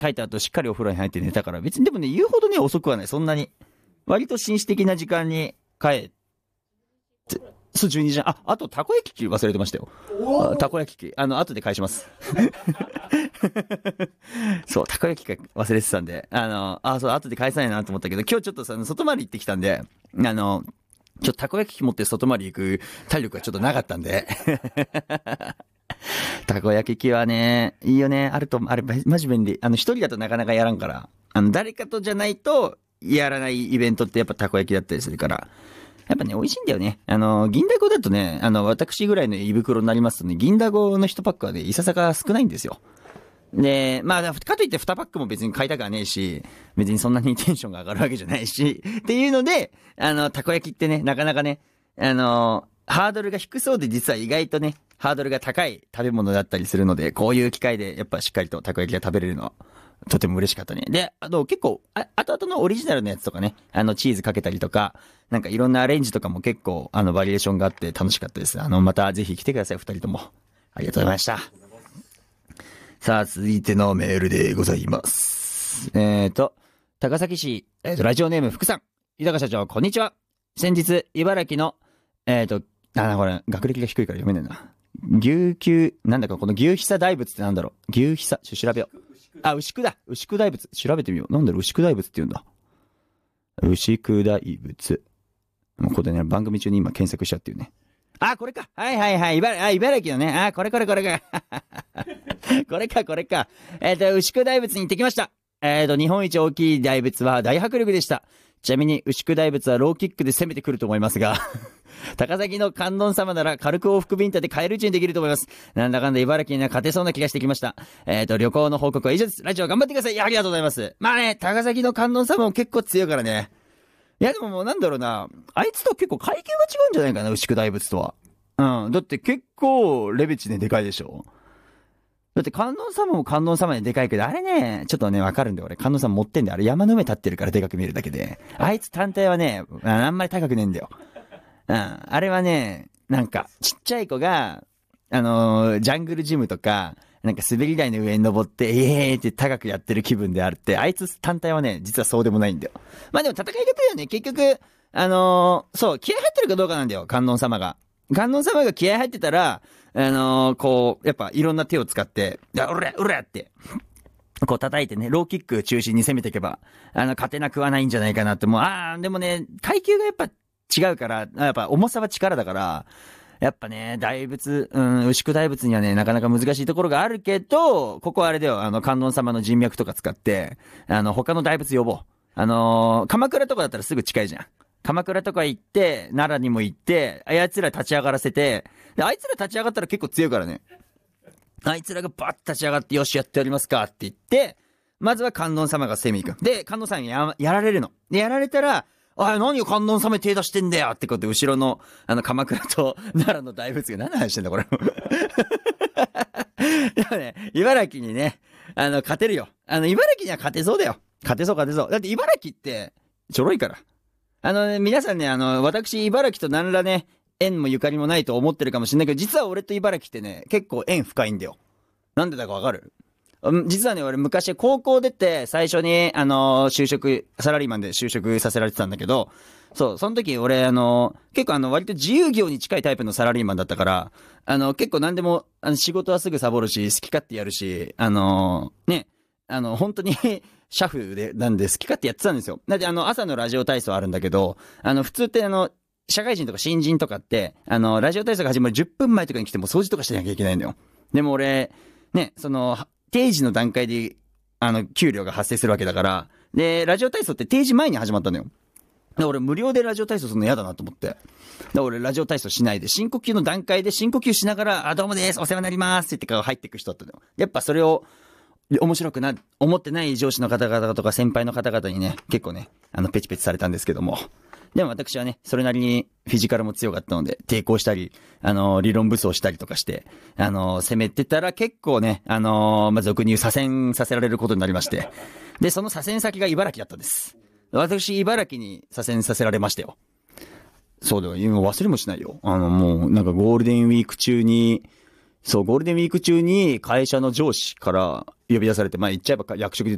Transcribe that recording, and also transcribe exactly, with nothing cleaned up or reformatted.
書いた後しっかりお風呂に入って寝たから、別にでもね、言うほどね、遅くはない、そんなに。割と紳士的な時間に帰って、そう、じゅうにじはん。あ、あと、たこ焼き器忘れてましたよ。たこ焼き器。あの、後で返します。そう、たこ焼き器忘れてたんで、あの、あ、そう、後で返さないなと思ったけど、今日ちょっとさ、外回り行ってきたんで、あの、ちょっとたこ焼き器持って外回り行く体力がちょっとなかったんで。たこ焼き器はね、いいよね。あると、あれ、マジ便利。あの、一人だとなかなかやらんから、あの、誰かとじゃないと、やらないイベントってやっぱたこ焼きだったりするから、やっぱね、美味しいんだよね。あの、銀だこだとね、あの、私ぐらいの胃袋になりますとね、銀だこのいちパックはね、いささか少ないんですよ。で、まあ、かといってにパックも別に買いたくはねえし、別にそんなにテンションが上がるわけじゃないし、っていうので、あの、たこ焼きってね、なかなかね、あの、ハードルが低そうで実は意外とね、ハードルが高い食べ物だったりするので、こういう機会でやっぱしっかりとたこ焼きが食べれるのは、とても嬉しかったね。で、あと結構、あ、あとあとのオリジナルのやつとかね、あの、チーズかけたりとか、なんかいろんなアレンジとかも結構、あの、バリエーションがあって楽しかったです。あの、またぜひ来てください、二人とも。ありがとうございました。さあ、続いてのメールでございます。えーと、高崎市、えーと、ラジオネーム福さん。豊社長、こんにちは。先日、茨城の、えーと、あ、これ、学歴が低いから読めねえな。牛久、なんだかこの牛久大仏ってなんだろう。牛久、ちょ、調べよう。あ、牛久だ。牛久大仏。調べてみよう。なんだろう、牛久大仏って言うんだ。牛久大仏。もうここでね、番組中に今検索しちゃっていうね。あ、これか。はいはいはい。茨、あ、茨城のね。あ、これこれこれか。これか、これか。えっと、牛久大仏に行ってきました。えっと、日本一大きい大仏は大迫力でした。ちなみに、牛久大仏はローキックで攻めてくると思いますが、高崎の観音様なら軽く往復ビンタで帰るうちにできると思います。なんだかんだ茨城には勝てそうな気がしてきました。えっと、旅行の報告は以上です。ラジオ頑張ってください。ありがとうございます。まあね、高崎の観音様も結構強いからね。いやでももうなんだろうな、あいつと結構階級が違うんじゃないかな、牛久大仏とは。うん。だって結構レベチででかいでしょ。だって観音様も観音様ででかいけど、あれね、ちょっとね、わかるんだよ俺。観音様持ってんだよ。あれ山の上立ってるからでかく見えるだけで。あいつ単体はね、あんまり高くねえんだよ。うん。あれはね、なんか、ちっちゃい子が、あのー、ジャングルジムとか、なんか滑り台の上に登って、えーって高くやってる気分であるって、あいつ単体はね、実はそうでもないんだよ。まあでも戦い方よね、結局、あのー、そう、気合入ってるかどうかなんだよ、観音様が。観音様が気合入ってたら、あのー、こう、やっぱいろんな手を使って、うら、うらって、こう叩いてね、ローキック中心に攻めていけば、あの、勝てなくはないんじゃないかなって、もう、あー、でもね、階級がやっぱ違うから、やっぱ重さは力だから、やっぱね、大仏、うん、牛久大仏にはね、なかなか難しいところがあるけど、ここはあれだよ、あの、観音様の人脈とか使って、あの、他の大仏呼ぼう。あのー、鎌倉とかだったらすぐ近いじゃん。鎌倉とか行って、奈良にも行って、あいつら立ち上がらせて、で、あいつら立ち上がったら結構強いからね。あいつらがバッと立ち上がって、よし、やってやりますかって言って、まずは観音様が攻めに行く。で、観音様に や, やられるの。で、やられたら、あ、何よ観音様手出してんだよってことで、後ろの、あの、鎌倉と奈良の大仏が何の話してんだ、これ。でもね、茨城にね、あの、勝てるよ。あの、茨城には勝てそうだよ。勝てそう、勝てそう。だって茨城って、ちょろいから。あのね、皆さんね、あの、私、茨城と何らね、縁もゆかりもないと思ってるかもしれないけど、実は俺と茨城ってね、結構縁深いんだよ。なんでだかわかる？実はね、俺昔高校出て最初に、あのー、就職、サラリーマンで就職させられてたんだけど、そう、その時俺、あのー、結構あの、割と自由業に近いタイプのサラリーマンだったから、あの、結構何でも、あの、仕事はすぐサボるし、好き勝手やるし、あのー、ね、あの、本当にシャフで、なんで好き勝手やってたんですよ。だってあの、朝のラジオ体操あるんだけど、あの、普通ってあの、社会人とか新人とかって、あの、ラジオ体操が始まるじゅっぷんまえとかに来ても掃除とかしなきゃいけないんだよ。でも俺、ね、その、定時の段階で、あの、給料が発生するわけだから、で、ラジオ体操って定時前に始まったのよ。で、俺無料でラジオ体操するの嫌だなと思って。で、俺ラジオ体操しないで、深呼吸の段階で深呼吸しながら、あ、どうもです、お世話になりますって言ってから入っていく人だったのよ。やっぱそれを、面白くな、思ってない上司の方々とか先輩の方々にね、結構ね、あの、ペチペチされたんですけども。でも私はね、それなりにフィジカルも強かったので、抵抗したり、あのー、理論武装したりとかして、あのー、攻めてたら結構ね、あのー、まあ、俗に言う左遷させられることになりまして。で、その左遷先が茨城だったんです。私、茨城に左遷させられましたよ。そうだよ、今忘れもしないよ。あの、もう、なんかゴールデンウィーク中に、そう、ゴールデンウィーク中に会社の上司から呼び出されて、まあ、言っちゃえば役職で言う